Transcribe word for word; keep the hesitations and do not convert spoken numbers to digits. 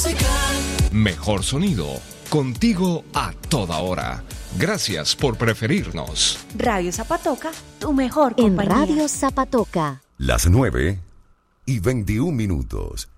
música. Mejor sonido, contigo a toda hora. Gracias por preferirnos. Radio Zapatoca, tu mejor compañía. En Radio Zapatoca. Las nueve y veintiún minutos.